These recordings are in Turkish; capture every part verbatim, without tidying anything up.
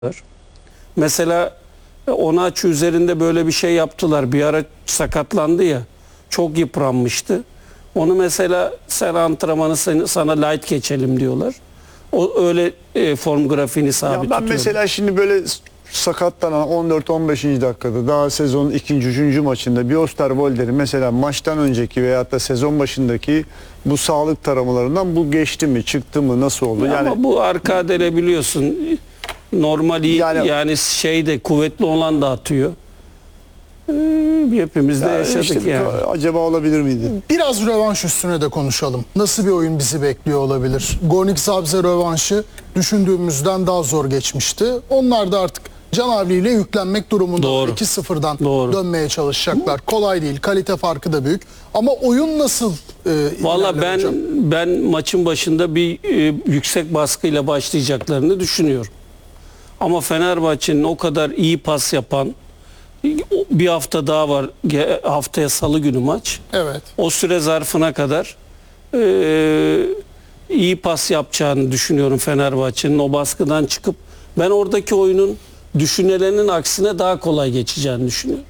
Mesela Onaçu üzerinde böyle bir şey yaptılar. Bir ara sakatlandı ya. Çok yıpranmıştı. Onu mesela sen antrenmanı sana light geçelim diyorlar. O öyle e, form grafiğini sabit Ya ben tutuyor. mesela şimdi böyle sakatlanan on dört on beşinci dakikada daha sezonun ikinci üçüncü maçında bir Osterwolder'in mesela maçtan önceki veyahut da sezon başındaki bu sağlık taramalarından bu geçti mi, çıktı mı, nasıl oldu? Ya Yani ama bu arka adele biliyorsun. Normali yani, Yani- yani şeyde kuvvetli olan da atıyor. Ee, hepimiz de ya yaşadık işte yani. acaba olabilir miydi? Biraz rövanş üstüne de konuşalım. Nasıl bir oyun bizi bekliyor olabilir? Gornik Zabrze rövanşı düşündüğümüzden daha zor geçmişti. Onlar da artık canavliyle yüklenmek durumunda. Doğru. iki sıfırdan Doğru. dönmeye çalışacaklar. Kolay değil. Kalite farkı da büyük. Ama oyun nasıl e, Valla ilerler ben hocam? ben maçın başında bir e, yüksek baskıyla başlayacaklarını düşünüyorum. Ama Fenerbahçe'nin o kadar iyi pas yapan bir hafta daha var. Ge- Haftaya Salı günü maç. Evet. O süre zarfına kadar e, iyi pas yapacağını düşünüyorum Fenerbahçe'nin. O baskıdan çıkıp ben oradaki oyunun düşünülenin aksine daha kolay geçeceğini düşünüyorum.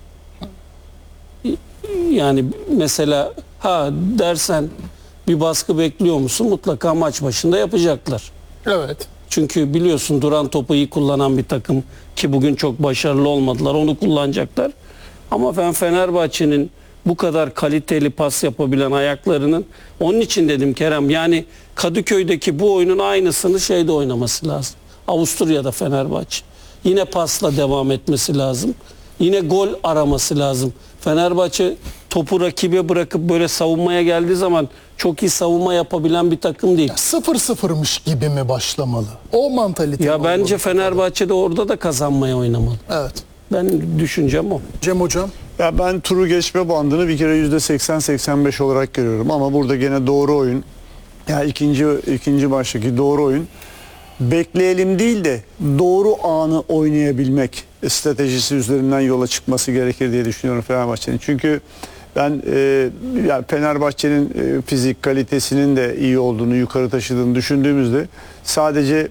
Yani mesela ha dersen bir baskı bekliyor musun? Mutlaka maç başında yapacaklar. Evet. Çünkü biliyorsun duran topu iyi kullanan bir takım ki bugün çok başarılı olmadılar. Onu kullanacaklar. Ama ben Fenerbahçe'nin bu kadar kaliteli pas yapabilen ayaklarının onun için dedim Kerem yani Kadıköy'deki bu oyunun aynısını şeyde oynaması lazım. Avusturya'da Fenerbahçe. Yine pasla devam etmesi lazım. Yine gol araması lazım. Fenerbahçe topu rakibe bırakıp böyle savunmaya geldiği zaman çok iyi savunma yapabilen bir takım değil. sıfır sıfırmış gibi mi başlamalı? O mantalite. Ya mi bence olmalı? Fenerbahçe'de orada da kazanmaya oynamalı. Evet. Ben düşüncem o. Cem hocam. Ya ben turu geçme bandını bir kere yüzde seksen seksen beş olarak görüyorum ama burada gene doğru oyun. Ya ikinci ikinci baştaki doğru oyun. Bekleyelim değil de doğru anı oynayabilmek stratejisi üzerinden yola çıkması gerekir diye düşünüyorum Fenerbahçe'nin. Çünkü ben e, yani Fenerbahçe'nin e, fizik kalitesinin de iyi olduğunu, yukarı taşıdığını düşündüğümüzde sadece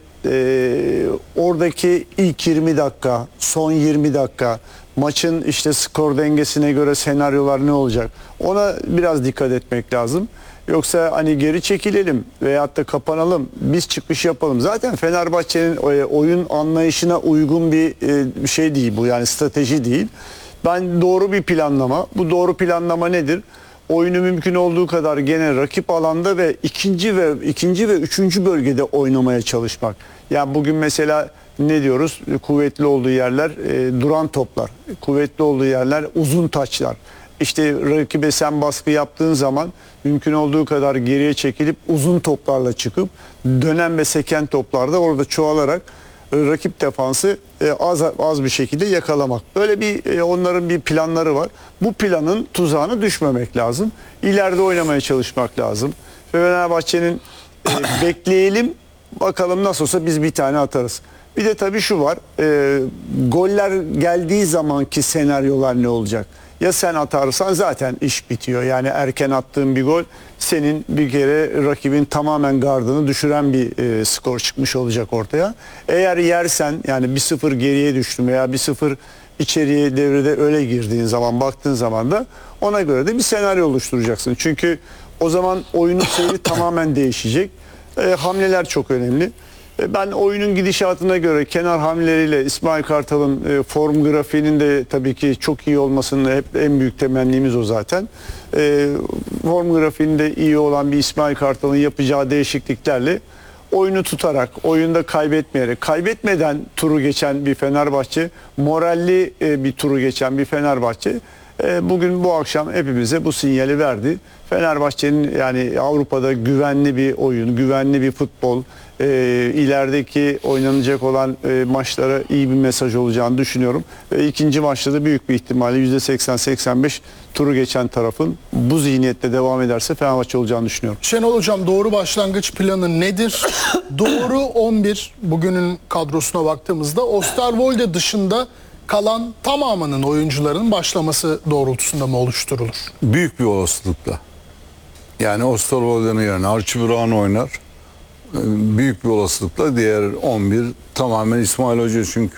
e, oradaki ilk yirmi dakika, son yirmi dakika maçın işte skor dengesine göre senaryolar ne olacak? Ona biraz dikkat etmek lazım. Yoksa hani geri çekilelim veyahut da kapanalım, biz çıkış yapalım. Zaten Fenerbahçe'nin oyun anlayışına uygun bir şey değil bu, yani strateji değil. Ben doğru bir planlama, bu doğru planlama nedir? Oyunu mümkün olduğu kadar gene rakip alanda ve ikinci ve ikinci ve üçüncü bölgede oynamaya çalışmak. Yani bugün mesela ne diyoruz? Kuvvetli olduğu yerler e, duran toplar, kuvvetli olduğu yerler uzun taçlar. İşte rakibe sen baskı yaptığın zaman mümkün olduğu kadar geriye çekilip uzun toplarla çıkıp dönen ve seken toplarda orada çoğalarak rakip defansı az az bir şekilde yakalamak. Böyle bir onların bir planları var. Bu planın tuzağına düşmemek lazım. İleride oynamaya çalışmak lazım. Ve Fenerbahçe'nin e, bekleyelim bakalım nasıl olsa biz bir tane atarız. Bir de tabii şu var. E, goller geldiği zamanki senaryolar ne olacak? Ya sen atarsan zaten iş bitiyor. Yani erken attığın bir gol senin bir kere rakibin tamamen gardını düşüren bir e, skor çıkmış olacak ortaya. Eğer yersen yani bir sıfır geriye düştün veya bir sıfır içeriye devrede öyle girdiğin zaman baktığın zaman da ona göre de bir senaryo oluşturacaksın. Çünkü o zaman oyunun seyri tamamen değişecek. E, hamleler çok önemli. Ben oyunun gidişatına göre kenar hamleleriyle İsmail Kartal'ın e, form grafiğinin de tabii ki çok iyi olmasının hep en büyük temennimiz o zaten. E, form grafiğinde iyi olan bir İsmail Kartal'ın yapacağı değişikliklerle oyunu tutarak, oyunda kaybetmeyerek, kaybetmeden turu geçen bir Fenerbahçe, moralli e, bir turu geçen bir Fenerbahçe e, bugün bu akşam hepimize bu sinyali verdi. Fenerbahçe'nin yani Avrupa'da güvenli bir oyun, güvenli bir futbol, e, ilerideki oynanacak olan e, maçlara iyi bir mesaj olacağını düşünüyorum. Ve ikinci maçta da büyük bir ihtimalle yüzde seksen seksen beş turu geçen tarafın bu zihniyette devam ederse Fenerbahçe olacağını düşünüyorum. Şenol hocam doğru başlangıç planı nedir? Doğru on bir bugünün kadrosuna baktığımızda Osterwolde dışında kalan tamamının oyuncuların başlaması doğrultusunda mı oluşturulur? Büyük bir olasılıkla. Yani Osterwolde'nin yerine Archie Brown oynar. büyük bir olasılıkla diğer on bir tamamen İsmail Hoca, çünkü